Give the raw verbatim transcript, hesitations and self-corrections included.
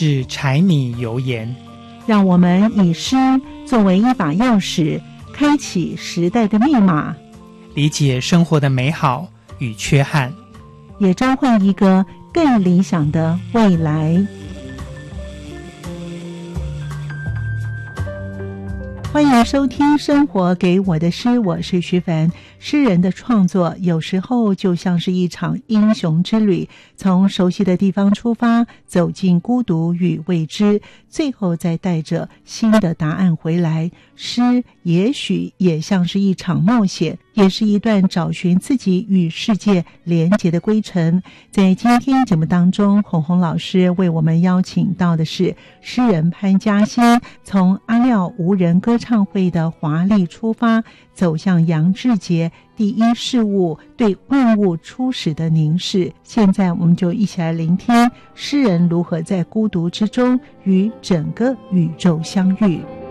是柴米油盐， 让我们以诗作为一把钥匙，开启时代的密码， 理解生活的美好与缺憾， 也召唤一个更理想的未来。欢迎收听生活给我的诗，我是徐凡。诗人的创作有时候就像是一场英雄之旅，从熟悉的地方出发，走进孤独与未知，最后再带着新的答案回来。诗也许也像是一场冒险，也是一段找寻自己与世界连结的归程。在今天节目当中，红红老师为我们邀请到的是诗人潘嘉欣，从阿廖无人歌唱会的华丽出发，走向杨志杰第一事物对万物初始的凝视。现在我们就一起来聆听诗人如何在孤独之中与整个宇宙相遇。